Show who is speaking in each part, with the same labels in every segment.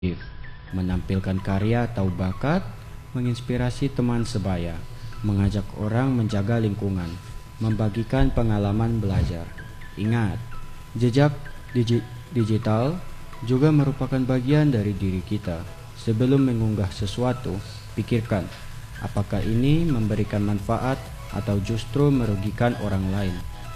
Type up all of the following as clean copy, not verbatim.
Speaker 1: menampilkan karya atau bakat, menginspirasi teman sebaya, mengajak orang menjaga lingkungan, membagikan pengalaman belajar. Ingat, jejak digital juga merupakan bagian dari diri kita. Sebelum mengunggah sesuatu, pikirkan apakah ini memberikan manfaat atau justru merugikan orang lain.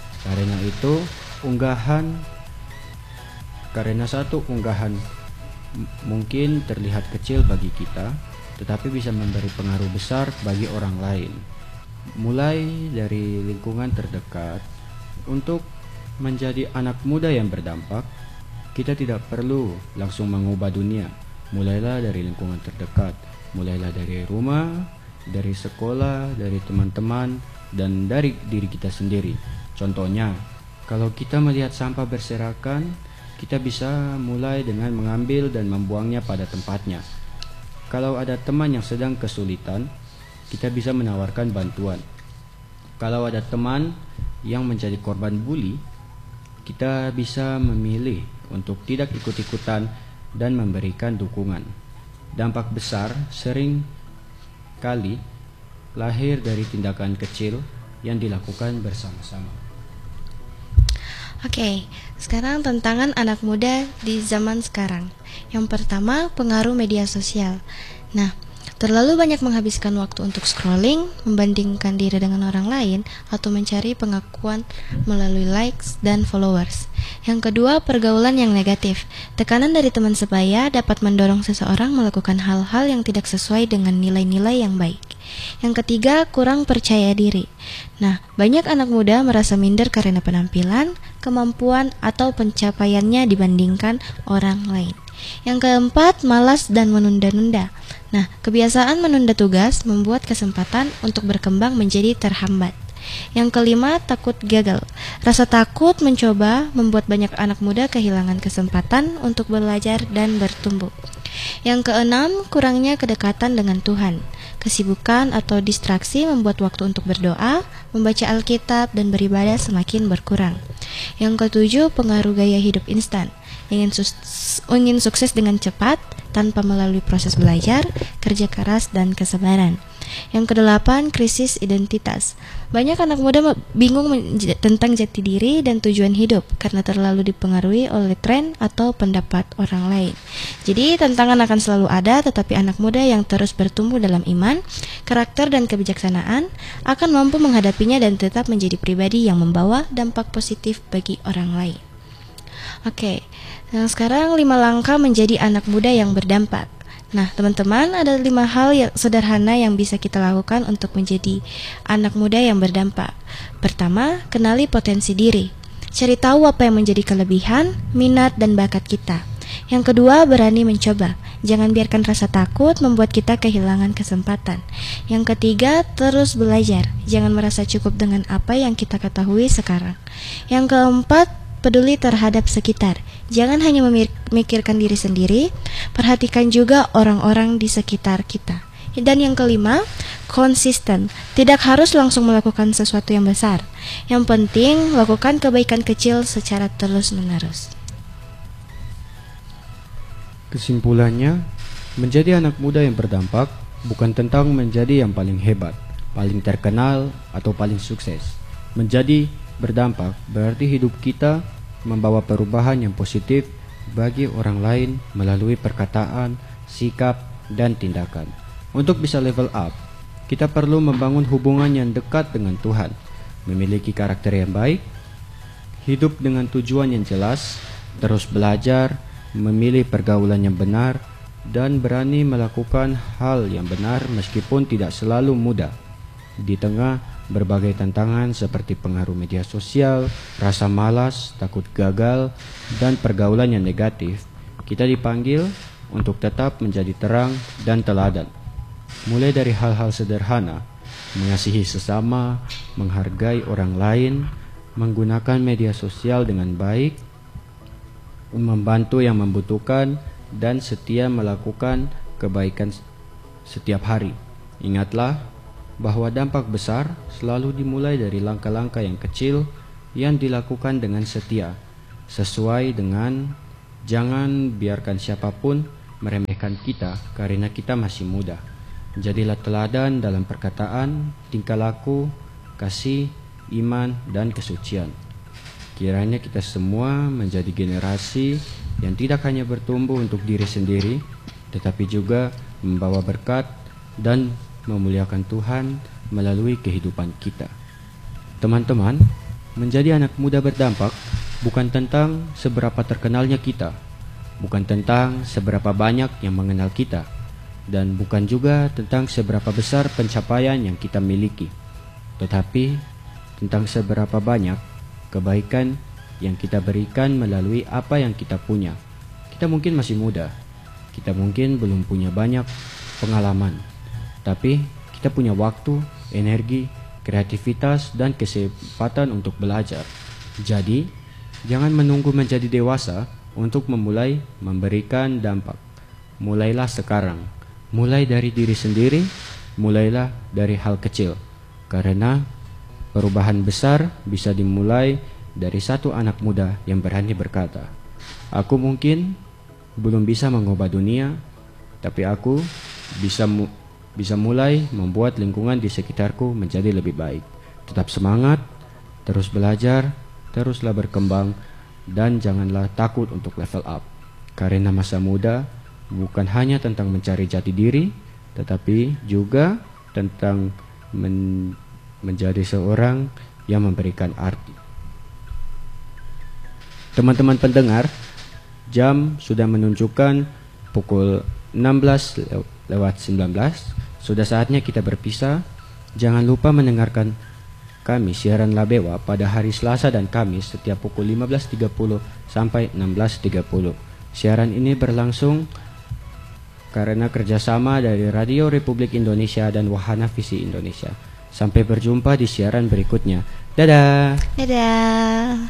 Speaker 1: Karena satu unggahan mungkin terlihat kecil bagi kita, tetapi bisa memberi pengaruh besar bagi orang lain. Mulai dari lingkungan terdekat. Untuk menjadi anak muda yang berdampak, kita tidak perlu langsung mengubah dunia. Mulailah dari lingkungan terdekat, mulailah dari rumah, dari sekolah, dari teman-teman, dan dari diri kita sendiri. Contohnya, kalau kita melihat sampah berserakan, kita bisa mulai dengan mengambil dan membuangnya pada tempatnya. Kalau ada teman yang sedang kesulitan, kita bisa menawarkan bantuan. Kalau ada teman yang menjadi korban bully, kita bisa memilih untuk tidak ikut-ikutan dan memberikan dukungan. Dampak besar sering kali lahir dari tindakan kecil yang dilakukan bersama-sama.
Speaker 2: Oke, sekarang tantangan anak muda di zaman sekarang. Yang pertama, pengaruh media sosial. Nah, terlalu banyak menghabiskan waktu untuk scrolling, membandingkan diri dengan orang lain, atau mencari pengakuan melalui likes dan followers. Yang kedua, pergaulan yang negatif. Tekanan dari teman sebaya dapat mendorong seseorang melakukan hal-hal yang tidak sesuai dengan nilai-nilai yang baik. Yang ketiga, kurang percaya diri. Nah, banyak anak muda merasa minder karena penampilan, kemampuan, atau pencapaiannya dibandingkan orang lain. Yang keempat, malas dan menunda-nunda. Nah, kebiasaan menunda tugas membuat kesempatan untuk berkembang menjadi terhambat. Yang kelima, takut gagal. Rasa takut mencoba membuat banyak anak muda kehilangan kesempatan untuk belajar dan bertumbuh. Yang keenam, kurangnya kedekatan dengan Tuhan. Kesibukan atau distraksi membuat waktu untuk berdoa, membaca Alkitab, dan beribadah semakin berkurang. Yang ketujuh, pengaruh gaya hidup instan. Ingin sukses dengan cepat tanpa melalui proses belajar, kerja keras, dan kesabaran. Yang kedelapan, krisis identitas. Banyak anak muda bingung tentang jati diri dan tujuan hidup karena terlalu dipengaruhi oleh tren atau pendapat orang lain. Jadi tantangan akan selalu ada, tetapi anak muda yang terus bertumbuh dalam iman, karakter, dan kebijaksanaan akan mampu menghadapinya dan tetap menjadi pribadi yang membawa dampak positif bagi orang lain. Oke, nah sekarang 5 langkah menjadi anak muda yang berdampak. Nah, teman-teman, ada 5 hal yang sederhana yang bisa kita lakukan untuk menjadi anak muda yang berdampak. Pertama, kenali potensi diri. Cari tahu apa yang menjadi kelebihan, minat, dan bakat kita. Yang kedua, berani mencoba. Jangan biarkan rasa takut membuat kita kehilangan kesempatan. Yang ketiga, terus belajar. Jangan merasa cukup dengan apa yang kita ketahui sekarang. Yang keempat, peduli terhadap sekitar. Jangan hanya memikirkan diri sendiri, perhatikan juga orang-orang di sekitar kita. Dan yang kelima, konsisten. Tidak harus langsung melakukan sesuatu yang besar. Yang penting, lakukan kebaikan kecil secara terus-menerus.
Speaker 1: Kesimpulannya, menjadi anak muda yang berdampak bukan tentang menjadi yang paling hebat, paling terkenal, atau paling sukses. Menjadi berdampak berarti hidup kita membawa perubahan yang positif bagi orang lain melalui perkataan, sikap, dan tindakan. Untuk bisa level up, kita perlu membangun hubungan yang dekat dengan Tuhan, memiliki karakter yang baik, hidup dengan tujuan yang jelas, terus belajar, memilih pergaulan yang benar, dan berani melakukan hal yang benar meskipun tidak selalu mudah. Di tengah berbagai tantangan seperti pengaruh media sosial, rasa malas, takut gagal, dan pergaulan yang negatif, kita dipanggil untuk tetap menjadi terang dan teladan. Mulai dari hal-hal sederhana, mengasihi sesama, menghargai orang lain, menggunakan media sosial dengan baik, membantu yang membutuhkan, dan setia melakukan kebaikan setiap hari. Ingatlah bahwa dampak besar selalu dimulai dari langkah-langkah yang kecil yang dilakukan dengan setia, sesuai dengan jangan biarkan siapapun meremehkan kita karena kita masih muda. Jadilah teladan dalam perkataan, tingkah laku, kasih, iman, dan kesucian. Kiranya kita semua menjadi generasi yang tidak hanya bertumbuh untuk diri sendiri, tetapi juga membawa berkat dan memuliakan Tuhan melalui kehidupan kita. Teman-teman, menjadi anak muda berdampak bukan tentang seberapa terkenalnya kita, bukan tentang seberapa banyak yang mengenal kita, dan bukan juga tentang seberapa besar pencapaian yang kita miliki, tetapi tentang seberapa banyak kebaikan yang kita berikan melalui apa yang kita punya. Kita mungkin masih muda, kita mungkin belum punya banyak pengalaman, tapi kita punya waktu, energi, kreativitas, dan kesempatan untuk belajar. Jadi, jangan menunggu menjadi dewasa untuk memulai memberikan dampak. Mulailah sekarang, mulai dari diri sendiri, mulailah dari hal kecil. Karena perubahan besar bisa dimulai dari satu anak muda yang berani berkata, "Aku mungkin belum bisa mengubah dunia, tapi aku bisa mulai membuat lingkungan di sekitarku menjadi lebih baik." Tetap semangat, terus belajar, teruslah berkembang, dan janganlah takut untuk level up. Karena masa muda bukan hanya tentang mencari jati diri, tetapi juga tentang menjadi seorang yang memberikan arti. Teman-teman pendengar, jam sudah menunjukkan pukul 16:19. Sudah saatnya kita berpisah. Jangan lupa mendengarkan kami siaran Labewa pada hari Selasa dan Kamis setiap pukul 15.30 sampai 16.30. Siaran ini berlangsung karena kerjasama dari Radio Republik Indonesia dan Wahana Visi Indonesia. Sampai berjumpa di siaran berikutnya. Dadah.
Speaker 2: Dadah.